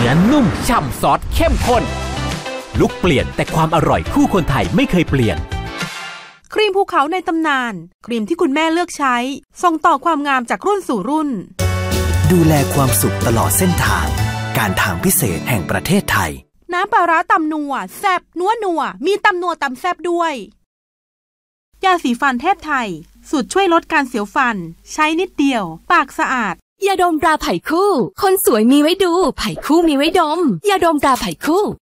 นื้อนุ่มฉ่ำซอสเข้มข้นลุกเปลี่ยนแต่ความอร่อยคู่คนไทยไม่เคยเปลี่ยนครีมภูเขาในตำนานครีมที่คุณแม่เลือกใช้ส่งต่อความงามจากรุ่นสู่รุ่นดูแลความสุขตลอดเส้นทางการทางพิเศษแห่งประเทศไทยน้ำปลาร้าตำนัวแซ่บนัวมีตำนัวตำแซ่บด้วยยาสีฟันเทพไทยสูตรช่วยลดการเสียวฟันใช้นิดเดียวปากสะอาดยาดมตราไผ่คู่คนสวยมีไว้ดูไผ่คู่มีไว้ดมยาดมตราไผ่คู่